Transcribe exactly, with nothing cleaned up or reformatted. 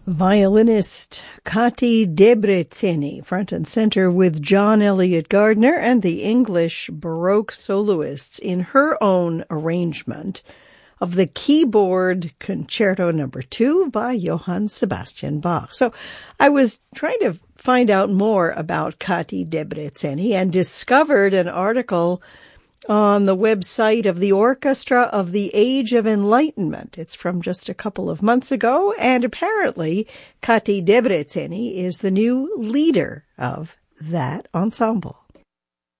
Violinist Kati Debreceni, front and center with John Elliott Gardner and the English Baroque soloists in her own arrangement of the Keyboard Concerto Number Two by Johann Sebastian Bach. So I was trying to find out more about Kati Debreceni and discovered an article on the website of the Orchestra of the Age of Enlightenment. It's from just a couple of months ago, and apparently Kati Debreceni is the new leader of that ensemble.